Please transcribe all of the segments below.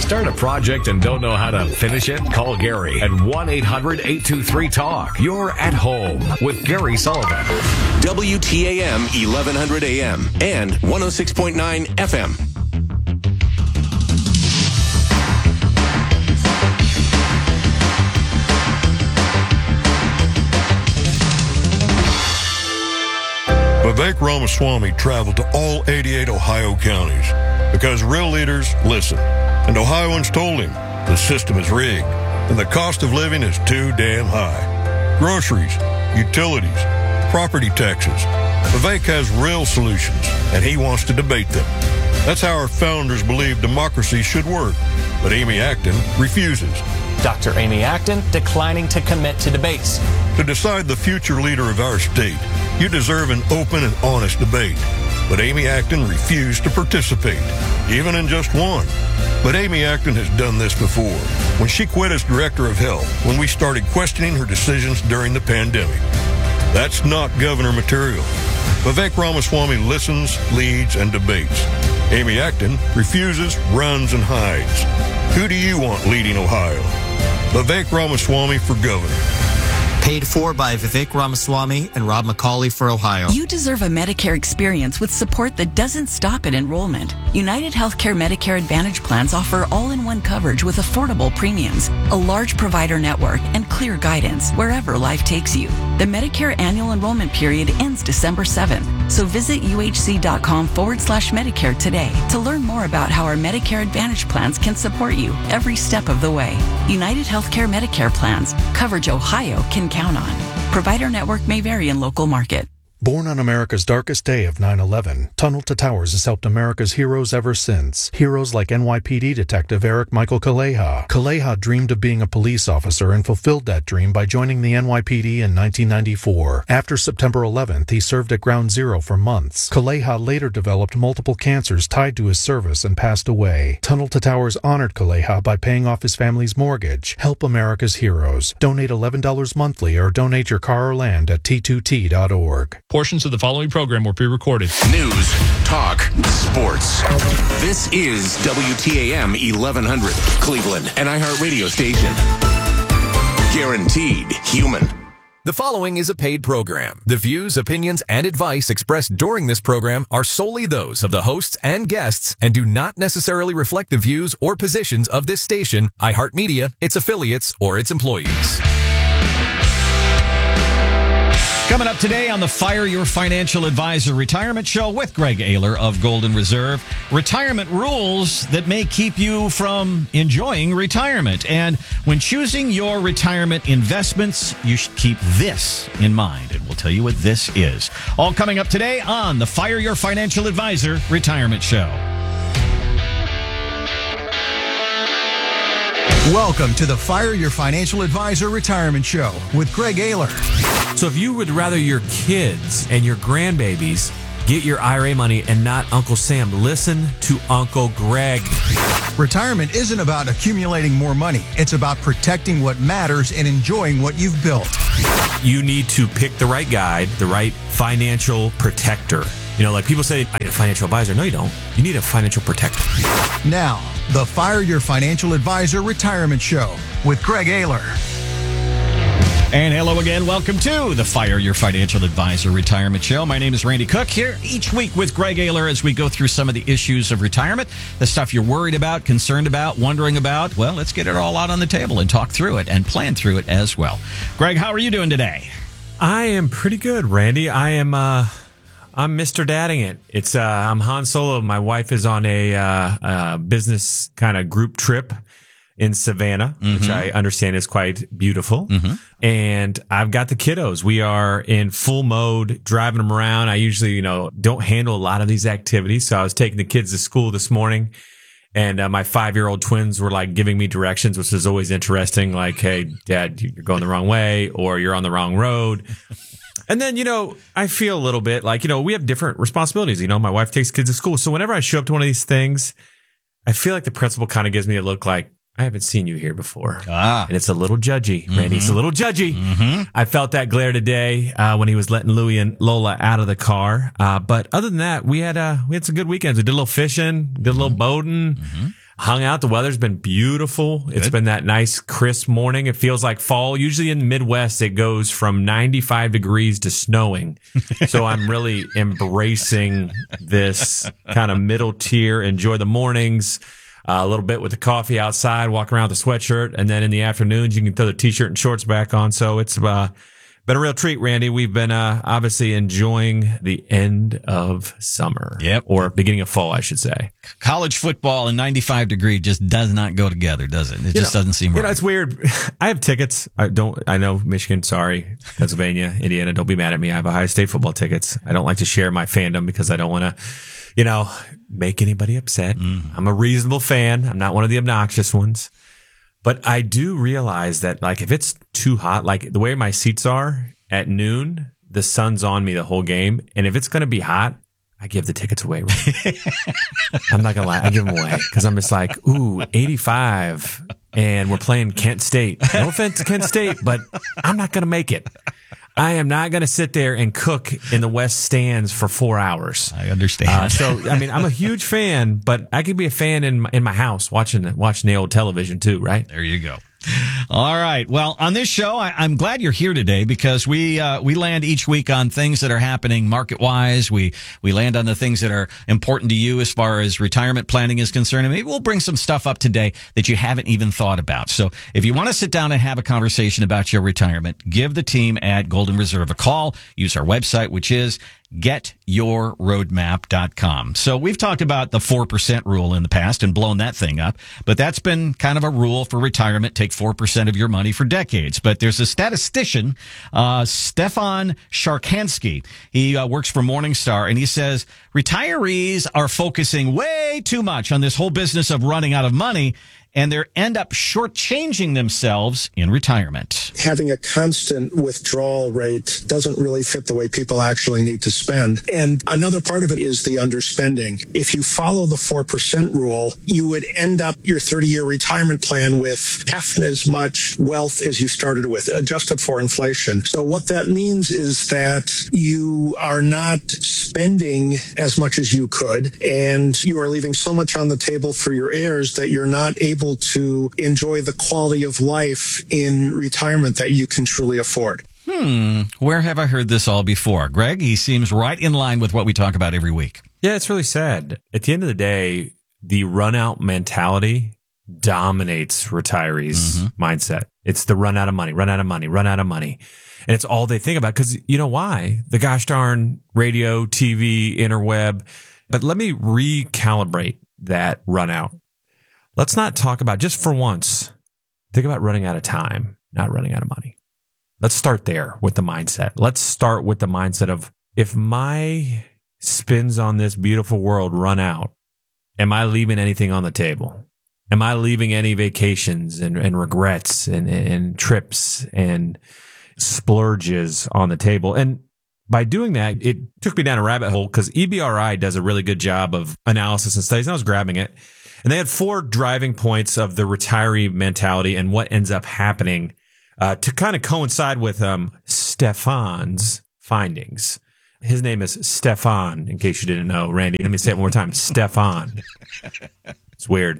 Start a project and don't know how to finish it? Call Gary at 1-800-823-TALK. You're at home with Gary Sullivan. WTAM 1100 AM and 106.9 FM. Vivek Ramaswamy traveled to all 88 Ohio counties because real leaders listen. And Ohioans told him the system is rigged and the cost of living is too damn high. Groceries, utilities, property taxes. Vivek has real solutions and he wants to debate them. That's how our founders believed democracy should work. But Amy Acton refuses. Dr. Amy Acton declining to commit to debates. To decide the future leader of our state, you deserve an open and honest debate. But Amy Acton refused to participate, even in just one. But Amy Acton has done this before, when she quit as director of health, when we started questioning her decisions during the pandemic. That's not governor material. Vivek Ramaswamy listens, leads, and debates. Amy Acton refuses, runs, and hides. Who do you want leading Ohio? Vivek Ramaswamy for governor. Paid for by Vivek Ramaswamy and Rob McCauley for Ohio. You deserve a Medicare experience with support that doesn't stop at enrollment. United Healthcare Medicare Advantage plans offer all-in-one coverage with affordable premiums, a large provider network, and clear guidance wherever life takes you. The Medicare annual enrollment period ends December 7th, so visit uhc.com/Medicare today to learn more about how our Medicare Advantage plans can support you every step of the way. United Healthcare Medicare plans, coverage Ohio can count on. Provider network may vary in local market. Born on America's darkest day of 9/11, Tunnel to Towers has helped America's heroes ever since. Heroes like NYPD Detective Eric Michael Kaleha. Kaleha dreamed of being a police officer and fulfilled that dream by joining the NYPD in 1994. After September 11th, he served at Ground Zero for months. Kaleha later developed multiple cancers tied to his service and passed away. Tunnel to Towers honored Kaleha by paying off his family's mortgage. Help America's heroes. Donate $11 monthly or donate your car or land at t2t.org. Portions of the following program were pre-recorded. News, talk, sports. This is WTAM 1100, Cleveland, an iHeartRadio station. Guaranteed human. The following is a paid program. The views, opinions, and advice expressed during this program are solely those of the hosts and guests and do not necessarily reflect the views or positions of this station, iHeartMedia, its affiliates, or its employees. Coming up today on the Fire Your Financial Advisor Retirement Show with Greg Ayler of Golden Reserve. Retirement rules that may keep you from enjoying retirement. And when choosing your retirement investments, you should keep this in mind. And we'll tell you what this is. All coming up today on the Fire Your Financial Advisor Retirement Show. Welcome to the Fire Your Financial Advisor Retirement Show with Greg Ayler. So if you would rather your kids and your grandbabies get your IRA money and not Uncle Sam, listen to Uncle Greg. Retirement isn't about accumulating more money. It's about protecting what matters and enjoying what you've built. You need to pick the right guide, the right financial protector. You know, like people say, I need a financial advisor. No, you don't. You need a financial protector. Now, the Fire Your Financial Advisor Retirement Show with Greg Ayler. And hello again. Welcome to the Fire Your Financial Advisor Retirement Show. My name is Randy Cook, here each week with Greg Ayler as we go through some of the issues of retirement, the stuff you're worried about, concerned about, wondering about. Well, let's get it all out on the table and talk through it and plan through it as well. Greg, how are you doing today? I am pretty good, Randy. I'm Mr. Dadding it. I'm Han Solo. My wife is on a business kind of group trip in Savannah, which I understand is quite beautiful. And I've got the kiddos. We are in full mode, driving them around. I usually, don't handle a lot of these activities. So I was taking the kids to school this morning, and my 5-year-old twins were like giving me directions, which is always interesting. Like, hey, Dad, you're going the wrong way, or you're on the wrong road. And then, I feel a little bit like, we have different responsibilities. My wife takes kids to school. So whenever I show up to one of these things, I feel like the principal kind of gives me a look like, I haven't seen you here before. And it's a little judgy, Randy. It's a little judgy. I felt that glare today when he was letting Louie and Lola out of the car. But other than that, we had some good weekends. We did a little fishing, did a little boating. Hung out. The weather's been beautiful. Good. It's been that nice, crisp morning. It feels like fall. Usually in the Midwest, it goes from 95 degrees to snowing. So I'm really embracing this kind of middle tier, enjoy the mornings, a little bit with the coffee outside, walk around with a sweatshirt. And then in the afternoons, you can throw the t-shirt and shorts back on. So it's been a real treat, Randy. We've been obviously enjoying the end of summer. Yep. Or beginning of fall, I should say. College football and 95 degree just does not go together, does it? It just doesn't seem right. It's weird. I have tickets. I know Michigan, sorry, Pennsylvania, Indiana, don't be mad at me. I have Ohio State football tickets. I don't like to share my fandom because I don't want to, make anybody upset. I'm a reasonable fan. I'm not one of the obnoxious ones. But I do realize that, like, if it's too hot, like the way my seats are at noon, the sun's on me the whole game. And if it's going to be hot, I give the tickets away. Right? I'm not going to lie. I give them away because I'm just like, 85. And we're playing Kent State. No offense to Kent State, but I'm not going to make it. I am not going to sit there and cook in the West stands for 4 hours. I understand. I'm a huge fan, but I could be a fan in my house watching the old television too, right? There you go. All right. Well, on this show, I'm glad you're here today because we land each week on things that are happening market wise. We land on the things that are important to you as far as retirement planning is concerned. And maybe we'll bring some stuff up today that you haven't even thought about. So if you want to sit down and have a conversation about your retirement, give the team at Golden Reserve a call. Use our website, which is getyourroadmap.com. So we've talked about the 4% rule in the past and blown that thing up, but that's been kind of a rule for retirement. Take 4% of your money for decades. But there's a statistician, Stefan Sharkansky. He works for Morningstar, and he says retirees are focusing way too much on this whole business of running out of money, and they end up shortchanging themselves in retirement. Having a constant withdrawal rate doesn't really fit the way people actually need to spend. And another part of it is the underspending. If you follow the 4% rule, you would end up your 30-year retirement plan with half as much wealth as you started with, adjusted for inflation. So what that means is that you are not spending as much as you could, and you are leaving so much on the table for your heirs that you're not able to enjoy the quality of life in retirement that you can truly afford. Where have I heard this all before? Greg, he seems right in line with what we talk about every week. Yeah, it's really sad. At the end of the day, the run out mentality dominates retirees' mindset. It's the run out of money, run out of money, run out of money. And it's all they think about because you know why? The gosh darn radio, TV, interweb. But let me recalibrate that run out. Let's not talk about, just for once, think about running out of time, not running out of money. Let's start there with the mindset. Let's start with the mindset of, if my spins on this beautiful world run out, am I leaving anything on the table? Am I leaving any vacations and regrets and trips and splurges on the table? And by doing that, it took me down a rabbit hole because EBRI does a really good job of analysis and studies. And I was grabbing it. And they had 4 driving points of the retiree mentality and what ends up happening to kind of coincide with Stefan's findings. His name is Stefan, in case you didn't know. Randy, let me say it one more time. Stefan. It's weird.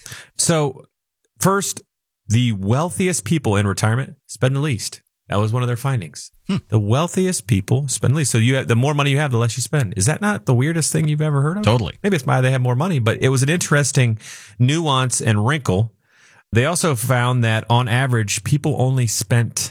So first, the wealthiest people in retirement spend the least. That was one of their findings. The wealthiest people spend the least. So the more money you have, the less you spend. Is that not the weirdest thing you've ever heard of? Totally. Maybe it's why they have more money, but it was an interesting nuance and wrinkle. They also found that on average, people only spent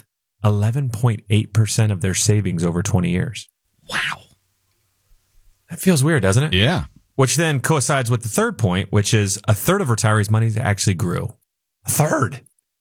11.8% of their savings over 20 years. Wow. That feels weird, doesn't it? Yeah. Which then coincides with the third point, which is a third of retirees' money actually grew. A third.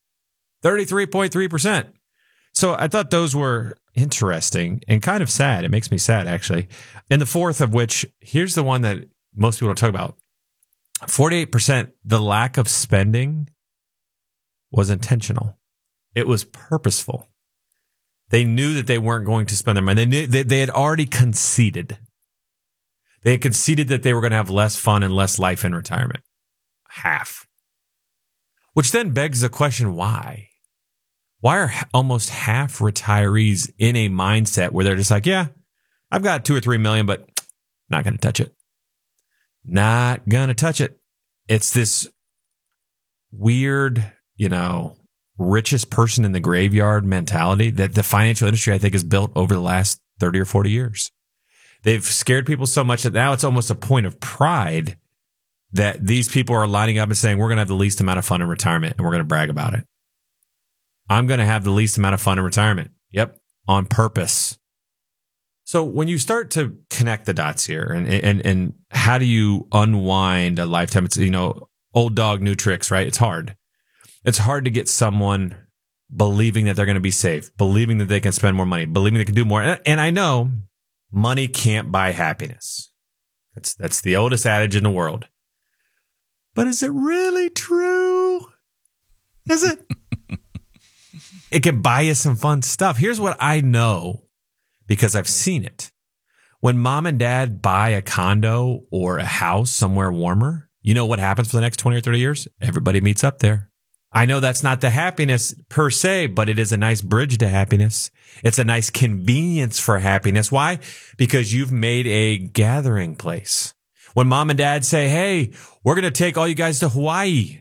33.3%. So I thought those were interesting and kind of sad. It makes me sad, actually. And the fourth of which, here's the one that most people don't talk about. 48%, the lack of spending was intentional. It was purposeful. They knew that they weren't going to spend their money. They knew they had already conceded. They had conceded that they were going to have less fun and less life in retirement. Half. Which then begs the question, why? Why are almost half retirees in a mindset where they're just like, yeah, I've got 2 or 3 million, but not going to touch it. Not going to touch it. It's this weird, richest person in the graveyard mentality that the financial industry, I think, has built over the last 30 or 40 years. They've scared people so much that now it's almost a point of pride that these people are lining up and saying, we're going to have the least amount of fun in retirement and we're going to brag about it. I'm going to have the least amount of fun in retirement. Yep. On purpose. So when you start to connect the dots here and how do you unwind a lifetime? It's, old dog, new tricks, right? It's hard. It's hard to get someone believing that they're going to be safe, believing that they can spend more money, believing they can do more. And I know money can't buy happiness. That's the oldest adage in the world. But is it really true? Is it? It can buy you some fun stuff. Here's what I know because I've seen it. When mom and dad buy a condo or a house somewhere warmer, you know what happens for the next 20 or 30 years? Everybody meets up there. I know that's not the happiness per se, but it is a nice bridge to happiness. It's a nice convenience for happiness. Why? Because you've made a gathering place. When mom and dad say, hey, we're going to take all you guys to Hawaii,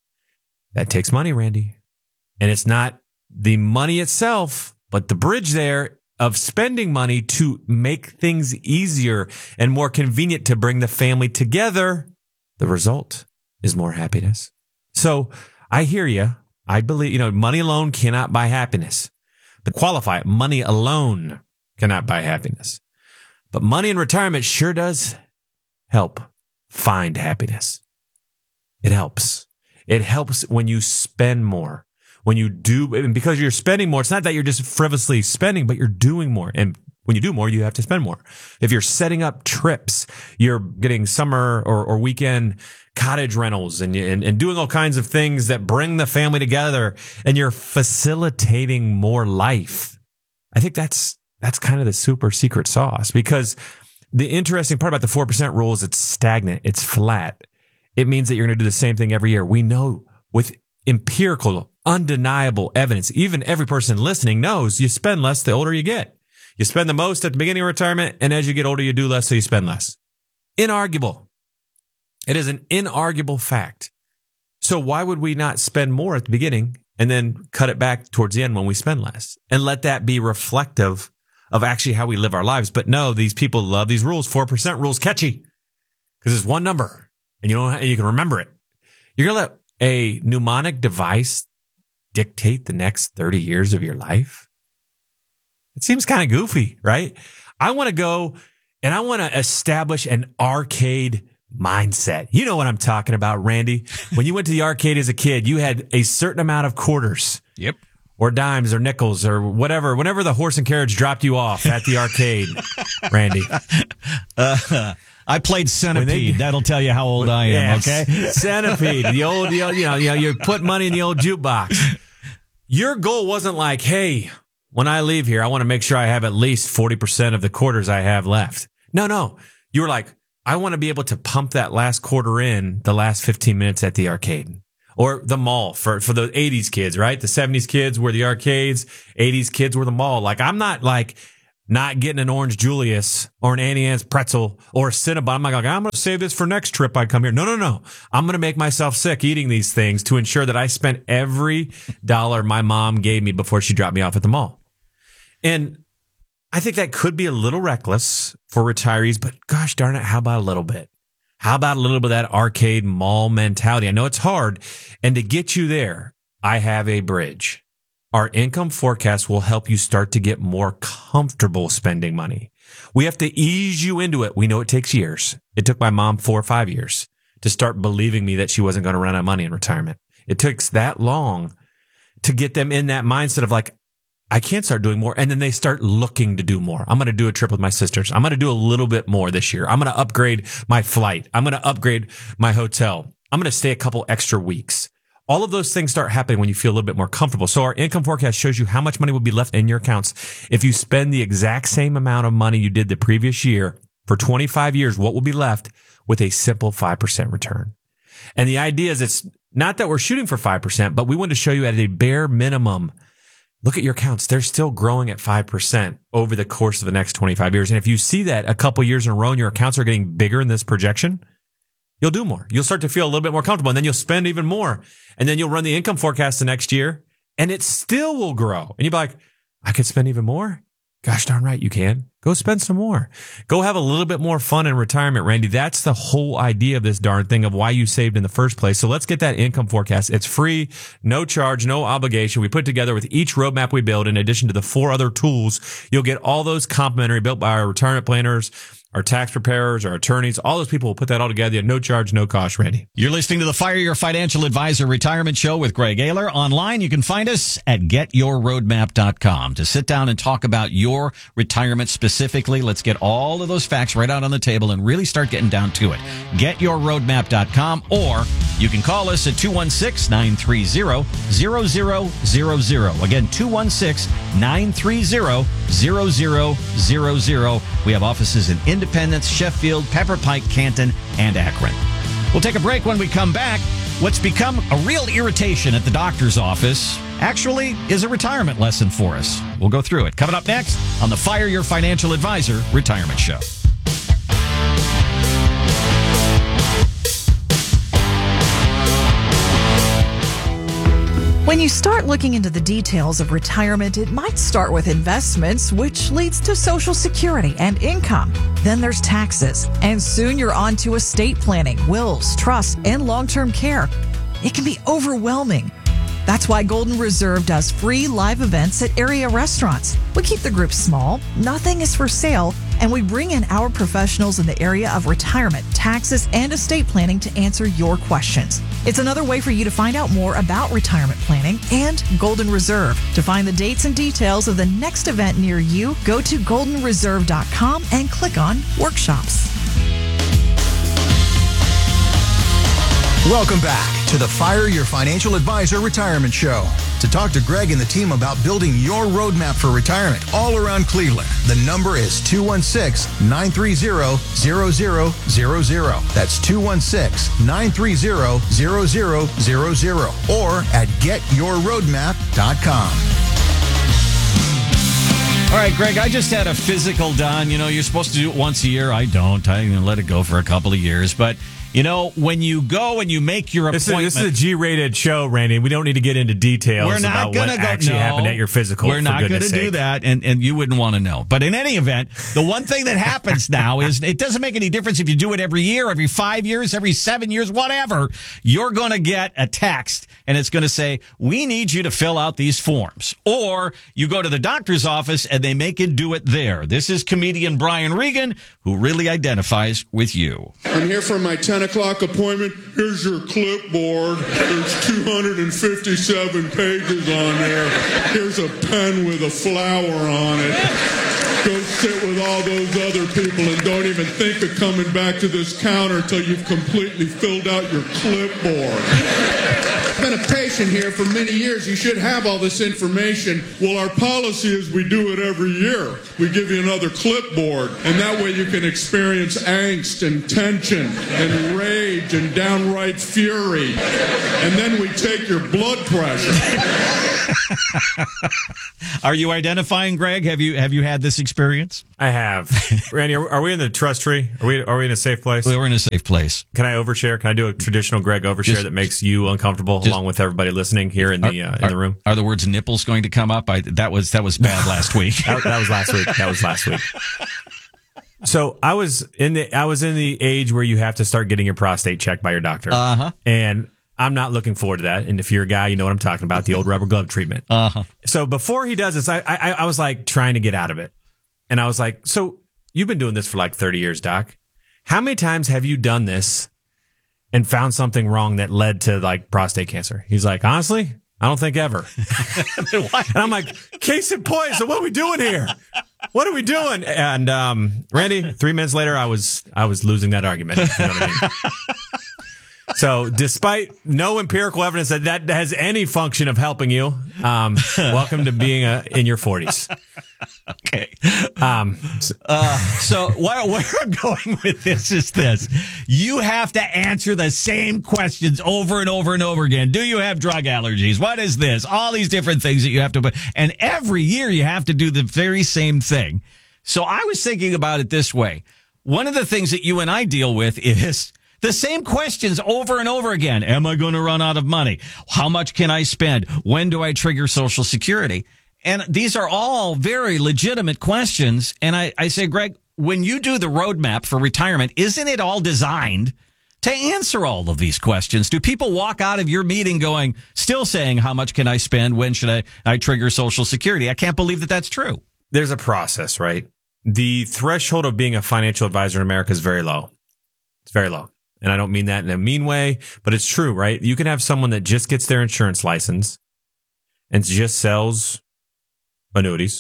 that takes money, Randy. And it's not the money itself, but the bridge there of spending money to make things easier and more convenient to bring the family together. The result is more happiness. So I hear you. I believe, money alone cannot buy happiness. To qualify it, money alone cannot buy happiness. But money in retirement sure does help find happiness. It helps. It helps when you spend more. When you do, and because you're spending more, it's not that you're just frivolously spending, but you're doing more. And when you do more, you have to spend more. If you're setting up trips, you're getting summer or weekend cottage rentals and doing all kinds of things that bring the family together, and you're facilitating more life. I think that's kind of the super secret sauce, because the interesting part about the 4% rule is it's stagnant. It's flat. It means that you're going to do the same thing every year. We know with empirical, undeniable evidence, even every person listening knows you spend less the older you get. You spend the most at the beginning of retirement, and as you get older, you do less, so you spend less. Inarguable. It is an inarguable fact. So why would we not spend more at the beginning and then cut it back towards the end when we spend less, and let that be reflective of actually how we live our lives? But no, these people love these rules. 4% rule's catchy because it's one number and you can remember it. You're going to let a mnemonic device dictate the next 30 years of your life? It seems kind of goofy, right? I want to go and I want to establish an arcade mindset. You know what I'm talking about, Randy. When you went to the arcade as a kid, you had a certain amount of quarters. Yep. Or dimes or nickels or whatever, whenever the horse and carriage dropped you off at the arcade, Randy. I played Centipede. That'll tell you how old I am, yes. Okay? Centipede. The old, you put money in the old jukebox. Your goal wasn't like, hey, when I leave here, I want to make sure I have at least 40% of the quarters I have left. No. You were like, I want to be able to pump that last quarter in the last 15 minutes at the arcade. Or the mall for the 80s kids, right? The 70s kids were the arcades. 80s kids were the mall. Like, I'm not like not getting an Orange Julius or an Auntie Anne's pretzel or a Cinnabon. I'm like, I'm going to save this for next trip I come here. No. I'm going to make myself sick eating these things to ensure that I spent every dollar my mom gave me before she dropped me off at the mall. And I think that could be a little reckless for retirees, but gosh darn it, how about a little bit? How about a little bit of that arcade mall mentality? I know it's hard. And to get you there, I have a bridge. Our income forecast will help you start to get more comfortable spending money. We have to ease you into it. We know it takes years. It took my mom 4 or 5 years to start believing me that she wasn't going to run out of money in retirement. It takes that long to get them in that mindset of like, I can't start doing more. And then they start looking to do more. I'm going to do a trip with my sisters. I'm going to do a little bit more this year. I'm going to upgrade my flight. I'm going to upgrade my hotel. I'm going to stay a couple extra weeks. All of those things start happening when you feel a little bit more comfortable. So our income forecast shows you how much money will be left in your accounts. If you spend the exact same amount of money you did the previous year for 25 years, what will be left with a simple 5% return? And the idea is it's not that we're shooting for 5%, but we want to show you at a bare minimum. Look at your accounts. They're still growing at 5% over the course of the next 25 years. And if you see that a couple years in a row and your accounts are getting bigger in this projection, you'll do more. You'll start to feel a little bit more comfortable, and then you'll spend even more. And then you'll run the income forecast the next year, and it still will grow. And you'll be like, I could spend even more? Gosh darn right you can. Go spend some more. Go have a little bit more fun in retirement, Randy. That's the whole idea of this darn thing, of why you saved in the first place. So let's get that income forecast. It's free, no charge, no obligation. We put together with each roadmap we build, in addition to the 4 other tools, you'll get all those complimentary, built by our retirement planners, our tax preparers, our attorneys. All those people will put that all together. No charge, no cost, Randy. You're listening to the Fire Your Financial Advisor Retirement Show with Greg Ayler. Online, you can find us at getyourroadmap.com to sit down and talk about your retirement specifically. Let's get all of those facts right out on the table and really start getting down to it. Getyourroadmap.com, or you can call us at 216-930-0000. Again, 216-930-0000. We have offices in Independence, Sheffield, Pepper Pike, Canton, and Akron. We'll take a break. When we come back, what's become a real irritation at the doctor's office actually is a retirement lesson for us. We'll go through it. Coming up next on the Fire Your Financial Advisor Retirement Show. When you start looking into the details of retirement, it might start with investments, which leads to Social Security and income. Then there's taxes, and soon you're on to estate planning, wills, trusts, and long-term care. It can be overwhelming. That's why Golden Reserve does free live events at area restaurants. We keep the group small, nothing is for sale, and we bring in our professionals in the area of retirement, taxes, and estate planning to answer your questions. It's another way for you to find out more about retirement planning and Golden Reserve. To find the dates and details of the next event near you, go to goldenreserve.com and click on Workshops. Welcome back to the Fire Your Financial Advisor Retirement Show. To talk to Greg and the team about building your roadmap for retirement all around Cleveland, the number is 216-930-0000. That's 216-930-0000 or at getyourroadmap.com. All right, Greg, I just had a physical done. You know, you're supposed to do it once a year. I don't. I let it go for a couple of years. But, you know, when you go and you make your appointment. This is a G-rated show, Randy. We don't need to get into details about what actually happened at your physical. We're not going to do that, and you wouldn't want to know. But in any event, the one thing that happens now is it doesn't make any difference if you do it every year, every 5 years, every 7 years, whatever. You're going to get a text, and it's going to say, we need you to fill out these forms. Or you go to the doctor's office, and they make you do it there. This is comedian Brian Regan, who really identifies with you. I'm here for my 10 o'clock appointment. Here's your clipboard. There's 257 pages on there. Here's a pen with a flower on it. Go sit with all those other people and don't even think of coming back to this counter until you've completely filled out your clipboard. I've been a patient here for many years. You should have all this information. Well, our policy is we do it every year. We give you another clipboard, and that way you can experience angst and tension and rage and downright fury. And then we take your blood pressure. Are you identifying, Greg? Have you had this experience? I have. Randy, are we in the trust tree? Are we in a safe place? We're in a safe place. Can I overshare? Can I do a traditional Greg overshare that makes you uncomfortable along with everybody listening here in the room? Are the words nipples going to come up? That was bad last week. that was last week. That was last week. So I was in the age where you have to start getting your prostate checked by your doctor. Uh-huh. And I'm not looking forward to that. And if you're a guy, you know what I'm talking about, the old rubber glove treatment. Uh-huh. So before he does this, I was like trying to get out of it. And I was like, so you've been doing this for like 30 years, Doc. How many times have you done this and found something wrong that led to like prostate cancer? He's like, honestly, I don't think ever. And I'm like, case in point. So what are we doing here? What are we doing? And Randy, 3 minutes later, I was losing that argument. You know what I mean? So despite no empirical evidence that has any function of helping you, welcome to being in your 40s. Okay. So where I'm going with this is this. You have to answer the same questions over and over and over again. Do you have drug allergies? What is this? All these different things that you have to put. And every year you have to do the very same thing. So I was thinking about it this way. One of the things that you and I deal with is The same questions over and over again. Am I going to run out of money? How much can I spend? When do I trigger Social Security? And these are all very legitimate questions. And I say, Greg, when you do the roadmap for retirement, isn't it all designed to answer all of these questions? Do people walk out of your meeting still saying, how much can I spend? When should I trigger Social Security? I can't believe that that's true. There's a process, right? The threshold of being a financial advisor in America is very low. It's very low. And I don't mean that in a mean way, but it's true, right? You can have someone that just gets their insurance license and just sells annuities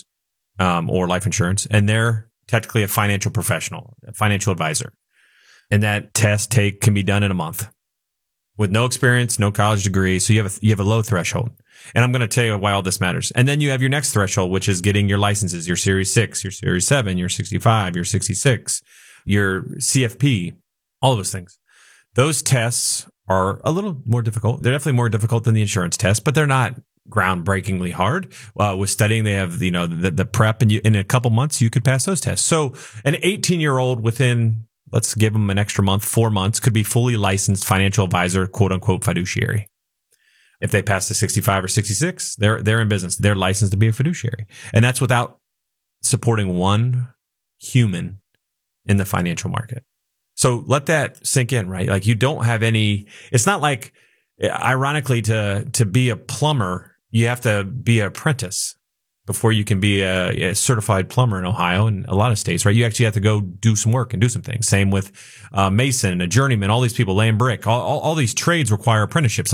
or life insurance, and they're technically a financial professional, a financial advisor. And that test can be done in a month with no experience, no college degree. So you have a low threshold. And I'm going to tell you why all this matters. And then you have your next threshold, which is getting your licenses, your Series 6, your Series 7, your 65, your 66, your CFP, all those things. Those tests are a little more difficult. They're definitely more difficult than the insurance test, but they're not groundbreakingly hard. With studying, they have, the prep, and in a couple months, you could pass those tests. So an 18-year-old within, let's give them an extra month, 4 months, could be fully licensed financial advisor, quote unquote, fiduciary. If they pass to 65 or 66, they're in business. They're licensed to be a fiduciary. And that's without supporting one human in the financial market. So let that sink in, right? Like, you don't have any, it's not like, ironically, to be a plumber, you have to be an apprentice before you can be a certified plumber in Ohio and a lot of states, right? You actually have to go do some work and do some things. Same with mason, a journeyman, all these people laying brick. All these trades require apprenticeships,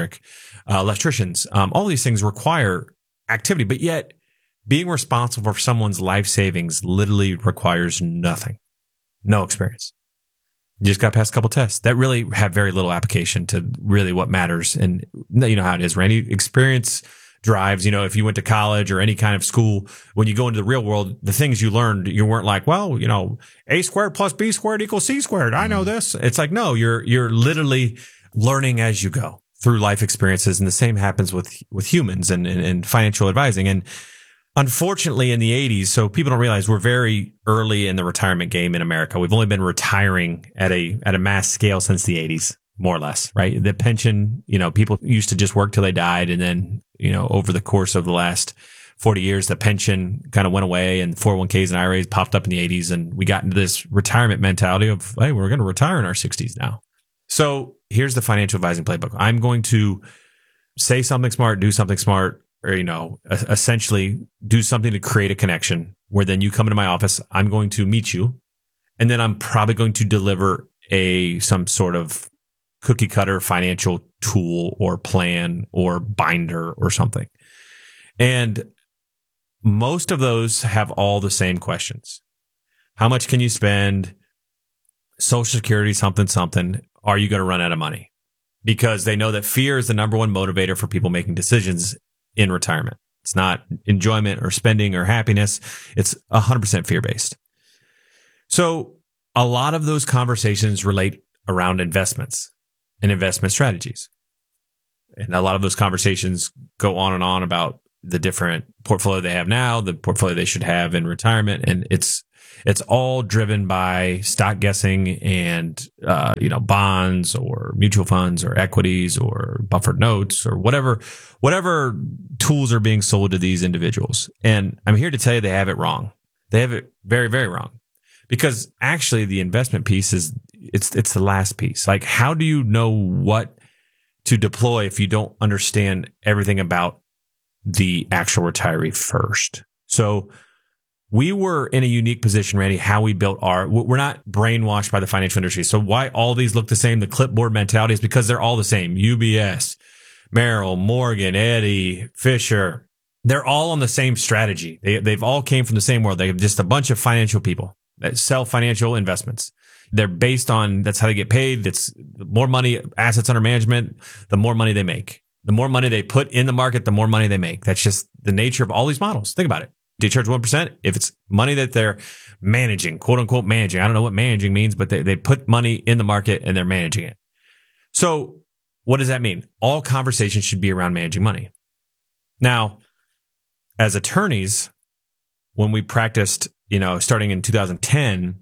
electricians. All these things require activity, but yet being responsible for someone's life savings literally requires nothing, no experience. You just got to pass a couple tests that really have very little application to really what matters. And you know how it is, Randy. Experience drives. If you went to college or any kind of school, when you go into the real world, the things you learned, you weren't like, well, A squared plus B squared equals C squared. I know this. It's like, no, you're literally learning as you go through life experiences. And the same happens with humans and financial advising. And unfortunately, in the 80s, so people don't realize we're very early in the retirement game in America. We've only been retiring at a mass scale since the 80s, more or less, right? The pension, people used to just work till they died. And then, over the course of the last 40 years, the pension kind of went away and 401ks and IRAs popped up in the 80s. And we got into this retirement mentality of, hey, we're going to retire in our 60s now. So here's the financial advising playbook. I'm going to say something smart, do something smart, or, essentially do something to create a connection where then you come into my office, I'm going to meet you, and then I'm probably going to deliver some sort of cookie cutter financial tool or plan or binder or something. And most of those have all the same questions. How much can you spend? Social Security, something. Are you going to run out of money? Because they know that fear is the number one motivator for people making decisions in retirement. It's not enjoyment or spending or happiness. It's 100% fear-based. So a lot of those conversations relate around investments and investment strategies. And a lot of those conversations go on and on about the different portfolio they have now, the portfolio they should have in retirement. And it's all driven by stock guessing and, bonds or mutual funds or equities or buffered notes or whatever tools are being sold to these individuals. And I'm here to tell you they have it wrong. They have it very, very wrong, because actually the investment piece it's the last piece. Like, how do you know what to deploy if you don't understand everything about the actual retiree first? So we were in a unique position, Randy, how we built we're not brainwashed by the financial industry. So why all these look the same, the clipboard mentality, is because they're all the same. UBS, Merrill, Morgan, Eddie, Fisher, they're all on the same strategy. They've all came from the same world. They're just a bunch of financial people that sell financial investments. They're based on, that's how they get paid. It's the more money, assets under management, the more money they make. The more money they put in the market, the more money they make. That's just the nature of all these models. Think about it. They charge 1%. If it's money that they're managing, quote unquote managing, I don't know what managing means, but they put money in the market and they're managing it. So what does that mean? All conversations should be around managing money. Now, as attorneys, when we practiced, starting in 2010,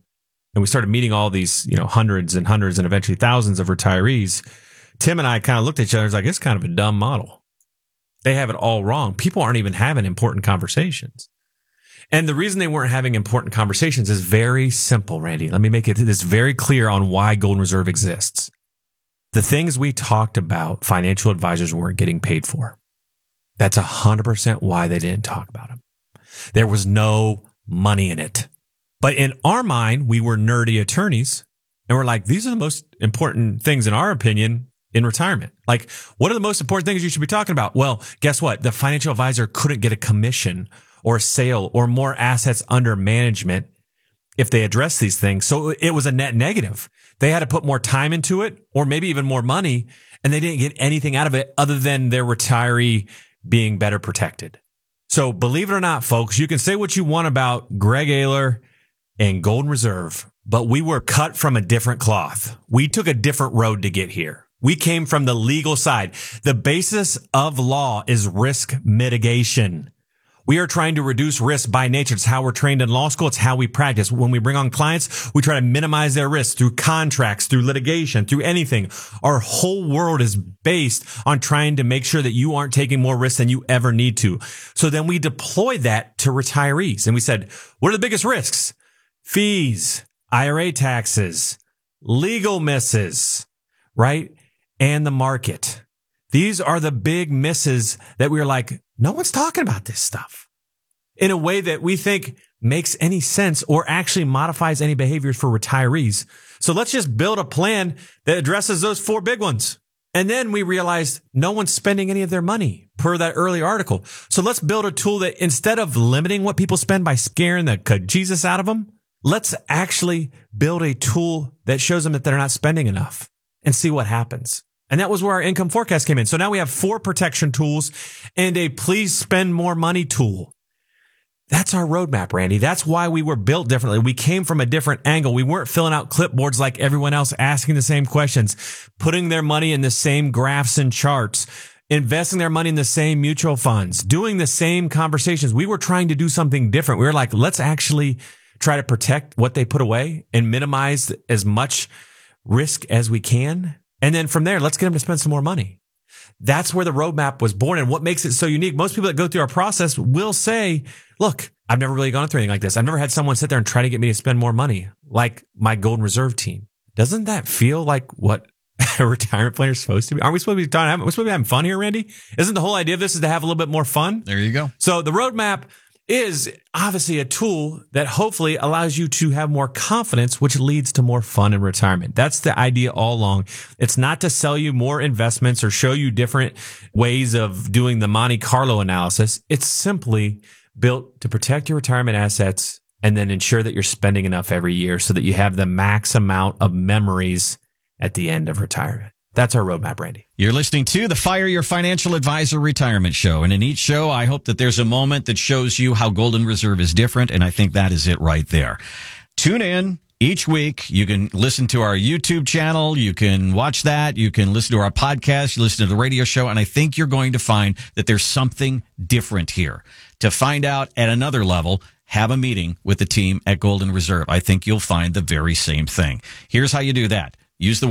and we started meeting all these, hundreds and hundreds and eventually thousands of retirees, Tim and I kind of looked at each other and was like, it's kind of a dumb model. They have it all wrong. People aren't even having important conversations. And the reason they weren't having important conversations is very simple, Randy. Let me make this very clear on why Golden Reserve exists. The things we talked about, financial advisors weren't getting paid for. That's 100% why they didn't talk about them. There was no money in it. But in our mind, we were nerdy attorneys, and we're like, these are the most important things, in our opinion, in retirement. Like, what are the most important things you should be talking about? Well, guess what? The financial advisor couldn't get a commission or a sale or more assets under management if they address these things. So it was a net negative. They had to put more time into it or maybe even more money, and they didn't get anything out of it other than their retiree being better protected. So believe it or not, folks, you can say what you want about Greg Ayler and Golden Reserve, but we were cut from a different cloth. We took a different road to get here. We came from the legal side. The basis of law is risk mitigation. We are trying to reduce risk by nature. It's how we're trained in law school. It's how we practice. When we bring on clients, we try to minimize their risk through contracts, through litigation, through anything. Our whole world is based on trying to make sure that you aren't taking more risk than you ever need to. So then we deployed that to retirees. And we said, what are the biggest risks? Fees, IRA taxes, legal misses, right? And the market. These are the big misses that we were like, no one's talking about this stuff in a way that we think makes any sense or actually modifies any behaviors for retirees. So let's just build a plan that addresses those 4 big ones. And then we realized no one's spending any of their money per that early article. So let's build a tool that instead of limiting what people spend by scaring the Jesus out of them, let's actually build a tool that shows them that they're not spending enough and see what happens. And that was where our income forecast came in. So now we have 4 protection tools and a please spend more money tool. That's our roadmap, Randy. That's why we were built differently. We came from a different angle. We weren't filling out clipboards like everyone else, asking the same questions, putting their money in the same graphs and charts, investing their money in the same mutual funds, doing the same conversations. We were trying to do something different. We were like, let's actually try to protect what they put away and minimize as much risk as we can. And then from there, let's get them to spend some more money. That's where the roadmap was born. And what makes it so unique, most people that go through our process will say, look, I've never really gone through anything like this. I've never had someone sit there and try to get me to spend more money like my Golden Reserve team. Doesn't that feel like what a retirement planner is supposed to be? Aren't we supposed to be having fun here, Randy? Isn't the whole idea of this is to have a little bit more fun? There you go. So the roadmap is obviously a tool that hopefully allows you to have more confidence, which leads to more fun in retirement. That's the idea all along. It's not to sell you more investments or show you different ways of doing the Monte Carlo analysis. It's simply built to protect your retirement assets and then ensure that you're spending enough every year so that you have the max amount of memories at the end of retirement. That's our roadmap, Randy. You're listening to the Fire Your Financial Advisor Retirement Show. And in each show, I hope that there's a moment that shows you how Golden Reserve is different. And I think that is it right there. Tune in each week. You can listen to our YouTube channel. You can watch that. You can listen to our podcast. You listen to the radio show. And I think you're going to find that there's something different here. To find out at another level, have a meeting with the team at Golden Reserve. I think you'll find the very same thing. Here's how you do that. Use the